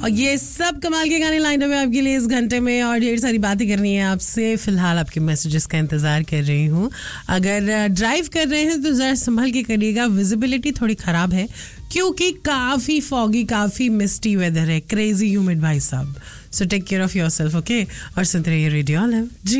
और ये सब कमाल के गाने लाइन में आपके लिए इस घंटे में, और ढेर सारी बातें करनी है आपसे. फिलहाल आपके मैसेजेस का इंतजार कर रही हूँ. अगर ड्राइव कर रहे हैं तो जरा संभल के करिएगा. विजिबिलिटी थोड़ी खराब है क्योंकि काफी फॉगी, काफी मिस्टी वेदर है. क्रेजी ह्यूमिड भाई साहब. So take care of yourself, okay. और सुनते रहिए रेडियो ऑल जी.